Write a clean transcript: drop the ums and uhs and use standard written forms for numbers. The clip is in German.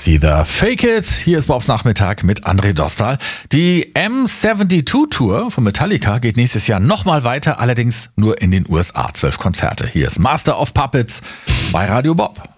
Either Fake It. Hier ist Bobs Nachmittag mit André Dostal. Die M72-Tour von Metallica geht nächstes Jahr nochmal weiter, allerdings nur in den USA. 12 Konzerte. Hier ist Master of Puppets bei Radio Bob.